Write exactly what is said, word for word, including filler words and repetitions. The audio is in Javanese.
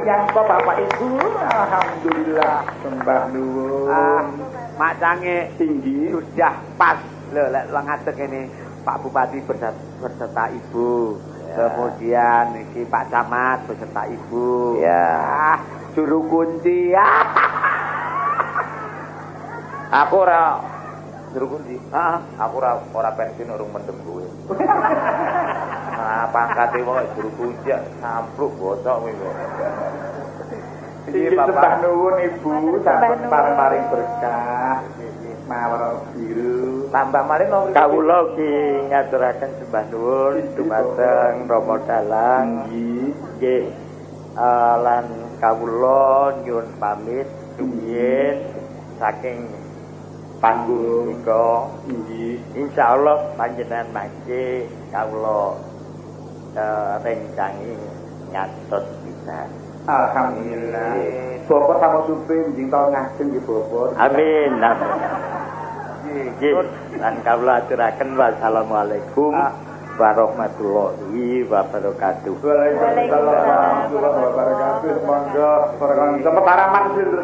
nyangka Bapak Ibu. Alhamdulillah sembah nuwun. Ah, Mak Cange tinggi sudah pas lho lek ngadeg ini Pak Bupati beserta, beserta Ibu. Ya. Kemudian iki Pak Camat beserta Ibu. Ya. Ah, juru kunci. Ah. Aku ora Juru kunci. Heeh, aku ora ora pensiun urung mendem kowe. Nah, pangkate kok juru kunci sampluk bocok kowe. Iki sembah nuwun Ibu, sampun paring berkah. Mawar biru. Tambah malih Kawula ki ngaturaken sembah nuwun dumateng Rama Dalang. Nggih. Eh lan kawula nyuwun pamit rumiyin saking panggung nika. Nggih. Insyaallah panjenengan mangke kawula eh rencang ngatos pisan. Alhamdulillah. Bapak sama supir njing tau ngajeng nggih Bapak. Amin. Amin. Nggih. Lan kawula aturaken wassalamualaikum warahmatullahi wabarakatuh. Waalaikumsalam warahmatullahi wabarakatuh. Monggo perkara sepetaraman